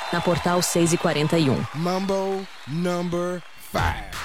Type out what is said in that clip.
na Portal 6 e 41. Mambo number 5.